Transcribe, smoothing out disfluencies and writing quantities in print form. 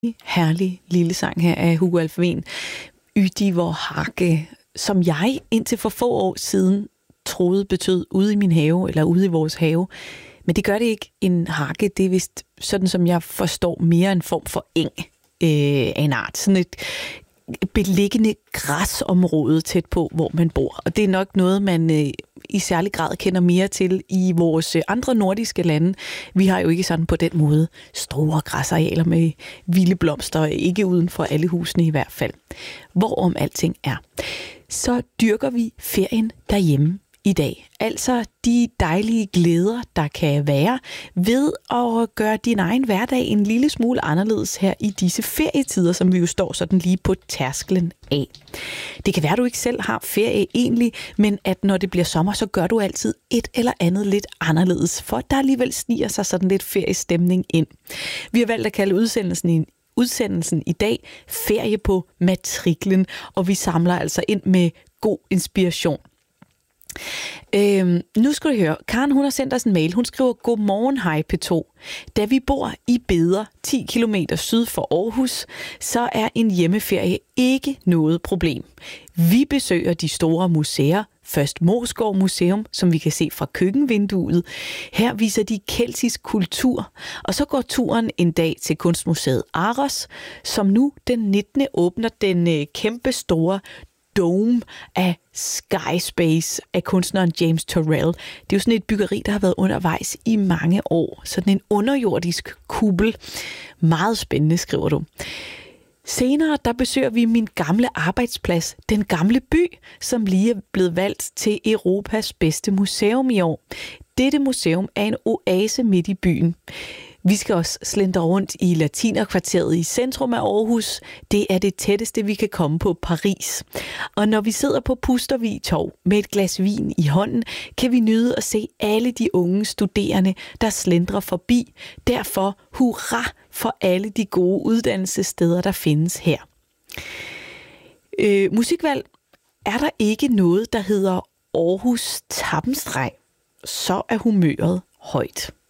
Herlig lille sang her af Hugo Alfvén, Ute i vor hage, som jeg indtil for få år siden troede betød ude i min have, eller ude i vores have. Men det gør det ikke. En hage, det er vist sådan, som jeg forstår, mere en form for eng af en art. Sådan et beliggende græsområde tæt på, hvor man bor. Og det er nok noget, man i særlig grad kender mere til i vores andre nordiske lande. Vi har jo ikke sådan på den måde store græsarealer med vilde blomster, ikke uden for alle husene i hvert fald. Hvorom alting er, så dyrker vi ferien derhjemme i dag. Altså de dejlige glæder, der kan være ved at gøre din egen hverdag en lille smule anderledes her i disse ferietider, som vi jo står sådan lige på tærsklen af. Det kan være, at du ikke selv har ferie egentlig, men at når det bliver sommer, så gør du altid et eller andet lidt anderledes, for der alligevel sniger sig sådan lidt feriestemning ind. Vi har valgt at kalde udsendelsen i dag Ferie på matriklen, og vi samler altså ind med god inspiration. Nu skal du høre, Karen hun har sendt os en mail. Hun skriver: Godmorgen, hej P2. Da vi bor i Beder, 10 km syd for Aarhus, så er en hjemmeferie ikke noget problem. Vi besøger de store museer. Først Moesgaard Museum, som vi kan se fra køkkenvinduet. Her viser de keltisk kultur. Og så går turen en dag til Kunstmuseet Aros, som nu den 19. åbner den kæmpe store Dome af Skyspace af kunstneren James Turrell. Det er jo sådan et byggeri, der har været undervejs i mange år. Sådan en underjordisk kuppel. Meget spændende, skriver du. Senere der besøger vi min gamle arbejdsplads, Den Gamle By, som lige er blevet valgt til Europas bedste museum i år. Dette museum er en oase midt i byen. Vi skal også slentre rundt i Latinerkvarteret i centrum af Aarhus. Det er det tætteste, vi kan komme på Paris. Og når vi sidder på Pustervig Torv med et glas vin i hånden, kan vi nyde at se alle de unge studerende, der slentrer forbi. Derfor hurra for alle de gode uddannelsessteder, der findes her. Musikvalg. Er der ikke noget, der hedder Aarhus Tappenstreg, så er humøret højt.